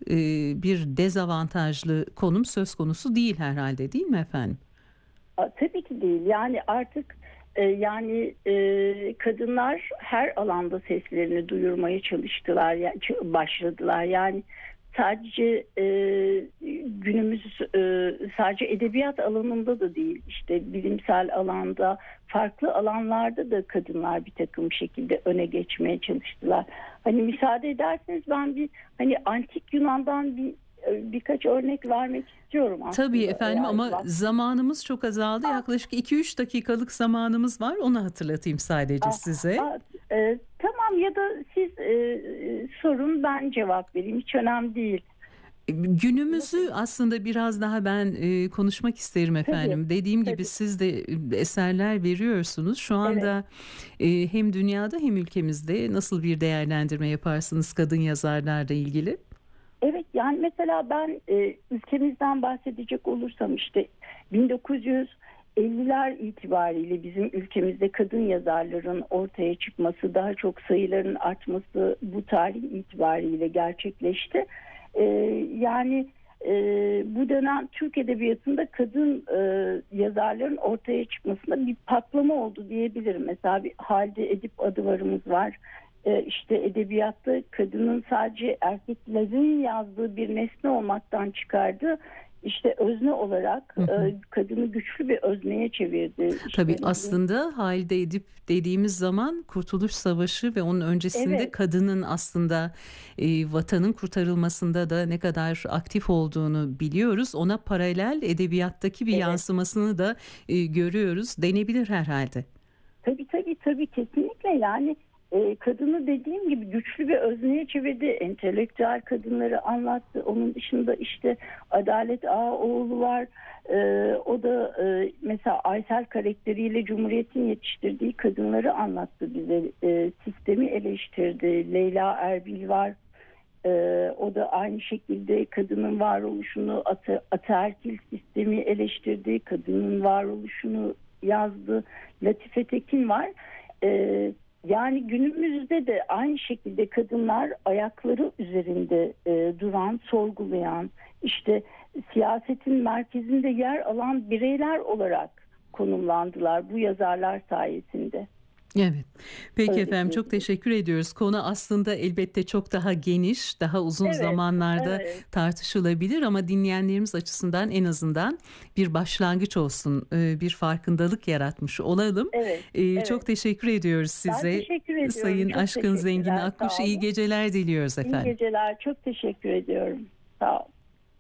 bir dezavantajlı konum söz konusu değil herhalde, değil mi efendim? Tabii ki değil. Yani artık kadınlar her alanda seslerini duyurmaya çalıştılar, başladılar. Yani sadece günümüz sadece edebiyat alanında da değil, işte bilimsel alanda, farklı alanlarda da kadınlar bir takım şekilde öne geçmeye çalıştılar. Hani müsaade ederseniz ben hani antik Yunan'dan birkaç örnek vermek istiyorum Tabii aslında. efendim, ama zamanımız çok azaldı. Yaklaşık 2-3 dakikalık zamanımız var. Onu hatırlatayım sadece size. Tamam, ya da siz sorun, ben cevap vereyim. Hiç önemli değil. Günümüzü aslında biraz daha ben konuşmak isterim Tabii, efendim. Dediğim gibi tabii. siz de eserler veriyorsunuz. Şu Evet. anda hem dünyada hem ülkemizde nasıl bir değerlendirme yaparsınız kadın yazarlarla ilgili? Evet, yani mesela ben ülkemizden bahsedecek olursam, işte 1950'ler itibariyle bizim ülkemizde kadın yazarların ortaya çıkması, daha çok sayıların artması bu tarih itibariyle gerçekleşti. Yani bu dönem Türk Edebiyatı'nda kadın yazarların ortaya çıkmasında bir patlama oldu diyebilirim. Mesela bir Halide Edip Adıvarımız var. İşte edebiyatta kadının sadece erkeklerin yazdığı bir nesne olmaktan çıkardı. İşte özne olarak kadını güçlü bir özneye çevirdi. Tabii İşte, aslında Halide Edip dediğimiz zaman Kurtuluş Savaşı ve onun öncesinde evet, kadının aslında vatanın kurtarılmasında da ne kadar aktif olduğunu biliyoruz. Ona paralel edebiyattaki bir evet. yansımasını da görüyoruz denebilir herhalde. Tabii, kesinlikle. Yani kadını dediğim gibi güçlü bir özneye çevirdi. Entelektüel kadınları anlattı. Onun dışında işte Adalet Ağaoğlu var. O da mesela Aysel karakteriyle Cumhuriyet'in yetiştirdiği kadınları anlattı bize. Sistemi eleştirdi. Leyla Erbil var. O da aynı şekilde kadının varoluşunu, ataerkil sistemi eleştirdi. Kadının varoluşunu yazdı. Latife Tekin var. Yani günümüzde de aynı şekilde kadınlar ayakları üzerinde duran, sorgulayan, işte siyasetin merkezinde yer alan bireyler olarak konumlandılar bu yazarlar sayesinde. Evet. Peki Öyle efendim, çok diyebilirim. teşekkür ediyoruz. Konu aslında elbette çok daha geniş, daha uzun Evet, zamanlarda evet, tartışılabilir ama dinleyenlerimiz açısından en azından bir başlangıç olsun, bir farkındalık yaratmış olalım. evet, Çok evet. teşekkür ediyoruz Ben size. teşekkür ediyorum. Sayın Çok Aşkın Zengin teşekkürler. Akkuş, Sağ iyi olun. geceler diliyoruz İyi efendim. geceler. Çok teşekkür ediyorum. Sağ olun.